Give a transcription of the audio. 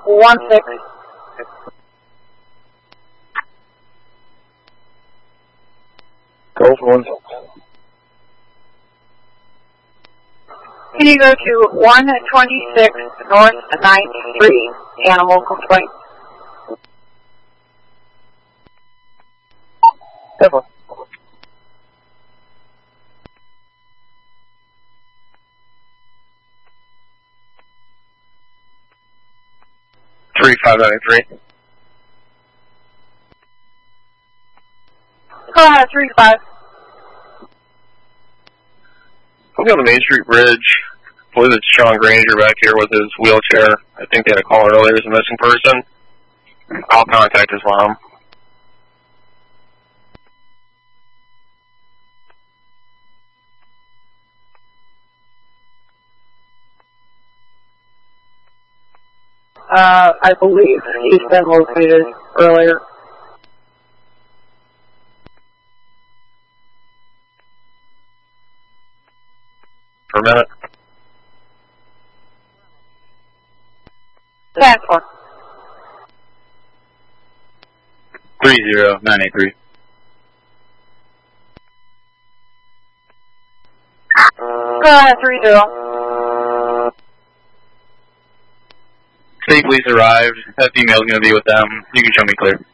16. Golf 16. Can you go to 126 North 9th Street, animal complaint? Definitely. Three 593. Go ahead, 35. I'll be on the Main Street Bridge. I believe it's Sean Granger back here with his wheelchair. I think they had a call earlier as a missing person. I'll contact his mom. I believe he's been located earlier. For a minute. That's one. 30983. Go ahead, 30. State police arrived. That female's going to be with them. You can show me clear.